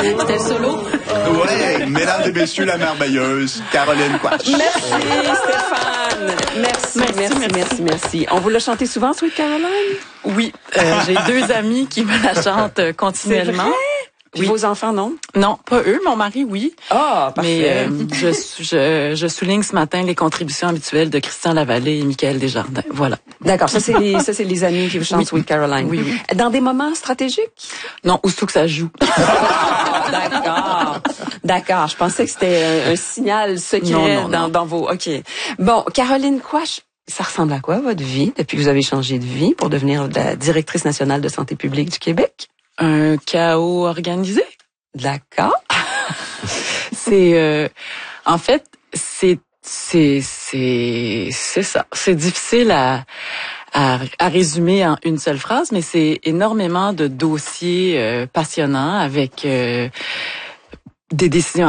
C'était le solo. Ouais, mesdames et messieurs, la merveilleuse Caroline Quach. Merci Stéphane. Merci. On vous l'a chanté souvent, Sweet Caroline? Oui, j'ai 2 amis qui me la chantent continuellement. Oui. Vos enfants, non? Non, pas eux. Mon mari, oui. Ah, parfait. Mais je souligne ce matin les contributions habituelles de Christian Lavallée et Michael Desjardins. Voilà. D'accord, ça c'est les amis qui vous chantent Sweet Caroline. Oui. Dans des moments stratégiques? Non, aussitôt que ça joue. D'accord. Je pensais que c'était un signal secret non. dans vos... OK. Bon, Caroline Quach, ça ressemble à quoi, votre vie, depuis que vous avez changé de vie pour devenir la directrice nationale de santé publique du Québec? Un chaos organisé. D'accord. C'est en fait c'est ça. C'est difficile à résumer en une seule phrase, mais c'est énormément de dossiers passionnants avec des décisions